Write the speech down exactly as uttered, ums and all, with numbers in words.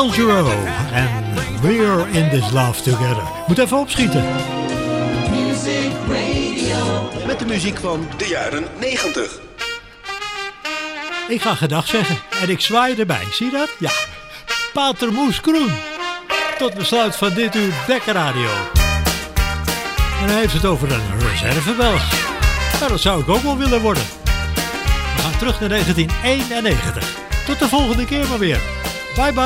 Al Jarreau en We're in This Love Together. Moet even opschieten. Music Radio. Met de muziek van de jaren negentig. Ik ga gedag zeggen en ik zwaai erbij. Zie je dat? Ja. Pater Moes Kroen. Tot besluit van dit uur Bekker Radio. En hij heeft het over een reservebels. Nou, dat zou ik ook wel willen worden. We gaan terug naar negentien eenennegentig. Tot de volgende keer maar weer. Bye bye.